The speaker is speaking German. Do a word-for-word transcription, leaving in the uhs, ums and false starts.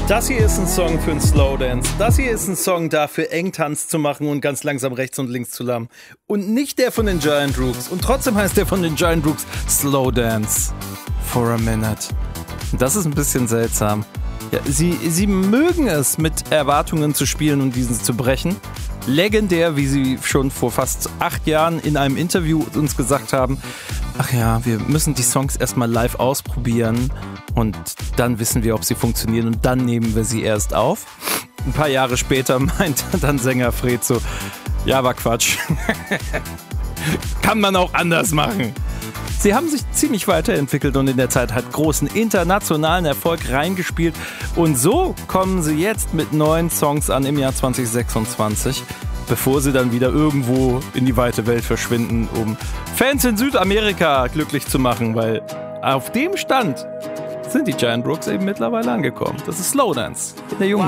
Das hier ist ein Song für einen Slowdance. Das hier ist ein Song dafür, eng Tanz zu machen und ganz langsam rechts und links zu lammen. Und nicht der von den Giant Rooks. Und trotzdem heißt der von den Giant Rooks Slowdance for a Minute. Das ist ein bisschen seltsam. Ja, sie, sie mögen es, mit Erwartungen zu spielen und diesen zu brechen. Legendär, wie sie schon vor fast acht Jahren in einem Interview uns gesagt haben, ach ja, wir müssen die Songs erstmal live ausprobieren und dann wissen wir, ob sie funktionieren und dann nehmen wir sie erst auf. Ein paar Jahre später meint dann Sänger Fred so, ja, war Quatsch. Kann man auch anders machen. Sie haben sich ziemlich weiterentwickelt und in der Zeit halt großen internationalen Erfolg reingespielt. Und so kommen sie jetzt mit neuen Songs an im Jahr zwanzig sechsundzwanzig, bevor sie dann wieder irgendwo in die weite Welt verschwinden, um Fans in Südamerika glücklich zu machen, weil auf dem Stand sind die Giant Rooks eben mittlerweile angekommen. Das ist Slowdance, der Junge.